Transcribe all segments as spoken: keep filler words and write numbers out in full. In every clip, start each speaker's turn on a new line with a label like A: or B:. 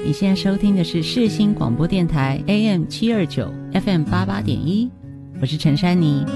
A: 你现在收听的是世新广播电台 A M 七二九 F M 八八点一，我是陈珊妮。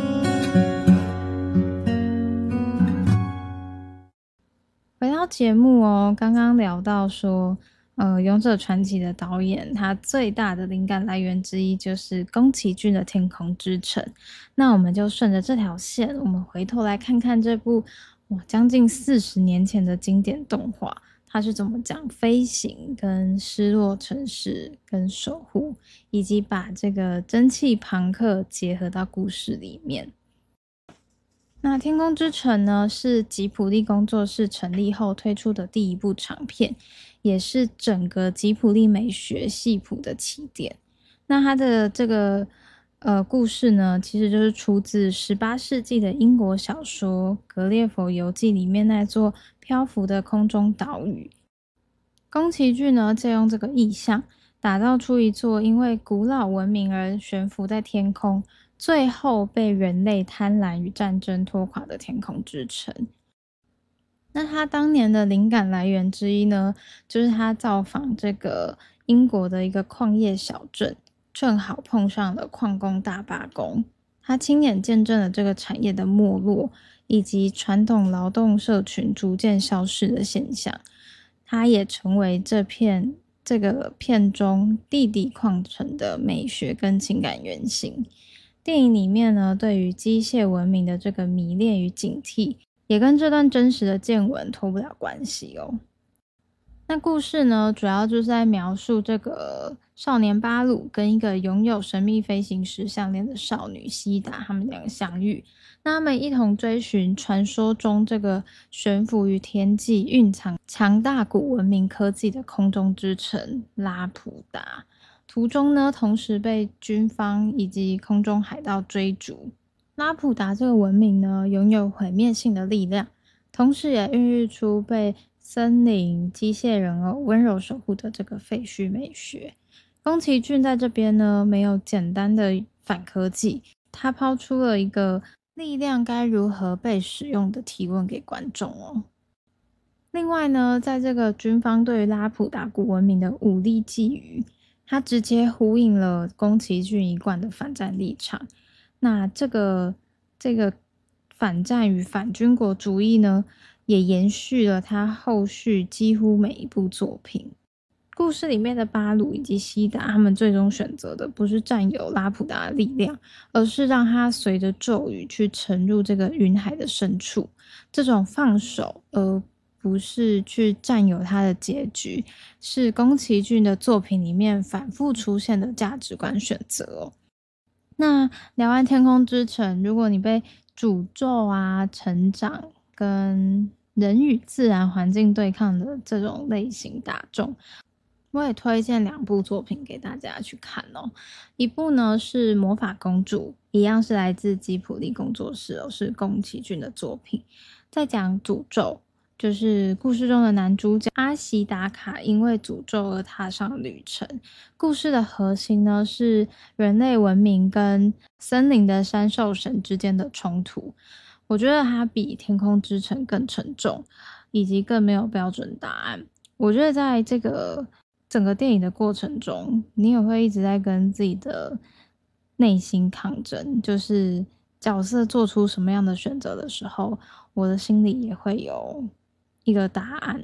B: 回到节目哦，刚刚聊到说呃，《勇者传奇》的导演他最大的灵感来源之一就是宫崎骏的《天空之城》。那我们就顺着这条线，我们回头来看看这部哇将近四十年前的经典动画，它是怎么讲飞行跟失落城市跟守护，以及把这个蒸汽朋克结合到故事里面。那《天空之城》呢，是吉卜力工作室成立后推出的第一部长片，也是整个吉卜力美学系谱的起点。那它的这个呃故事呢，其实就是出自十八世纪的英国小说《格列佛游记》里面那座漂浮的空中岛屿。宫崎骏呢，借用这个意象，打造出一座因为古老文明而悬浮在天空，最后被人类贪婪与战争拖垮的天空之城。那他当年的灵感来源之一呢，就是他造访这个英国的一个矿业小镇，正好碰上了矿工大罢工，他亲眼见证了这个产业的没落，以及传统劳动社群逐渐消失的现象。他也成为这片这个片中地底矿城的美学跟情感原型。电影里面呢，对于机械文明的这个迷恋与警惕，也跟这段真实的见闻脱不了关系哦。那故事呢，主要就是在描述这个少年巴鲁跟一个拥有神秘飞行师项链的少女希达，他们两个相遇。那他们一同追寻传说中这个悬浮于天际、蕴藏强大古文明科技的空中之城拉普达。途中呢，同时被军方以及空中海盗追逐。拉普达这个文明呢，拥有毁灭性的力量，同时也孕育出被森林、机械人偶温柔守护的这个废墟美学。宫崎骏在这边呢，没有简单的反科技，他抛出了一个力量该如何被使用的提问给观众哦。另外呢，在这个军方对于拉普达古文明的武力觊觎，他直接呼应了宫崎骏一贯的反战立场。那这个这个反战与反军国主义呢，也延续了他后续几乎每一部作品。故事里面的巴鲁以及希达，他们最终选择的不是占有拉普达的力量，而是让他随着咒语去沉入这个云海的深处。这种放手而不是去占有它的结局，是宫崎骏的作品里面反复出现的价值观选择哦。那聊完天空之城，如果你被诅咒啊、成长跟人与自然环境对抗的这种类型打中，我也推荐两部作品给大家去看哦。一部呢是魔法公主，一样是来自吉卜力工作室哦，是宫崎骏的作品，在讲诅咒，就是故事中的男主角阿西达卡因为诅咒而踏上旅程。故事的核心呢是人类文明跟森林的山兽神之间的冲突。我觉得它比天空之城更沉重，以及更没有标准答案。我觉得在这个整个电影的过程中，你也会一直在跟自己的内心抗争，就是角色做出什么样的选择的时候，我的心里也会有一个答案。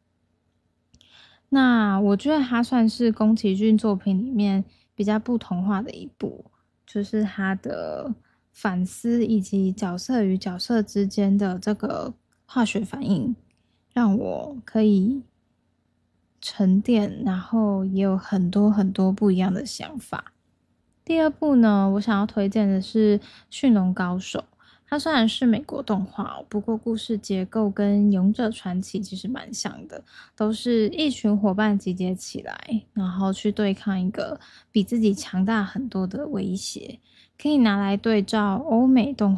B: 那我觉得它算是宫崎骏作品里面比较不同化的一部，就是它的反思以及角色与角色之间的这个化学反应，让我可以沉淀，然后也有很多很多不一样的想法。第二部呢，我想要推荐的是《驯龙高手》。它虽然是美国动画，不过故事结构跟《勇者传奇》其实蛮像的，都是一群伙伴集结起来，然后去对抗一个比自己强大很多的威胁，可以拿来对照欧美动画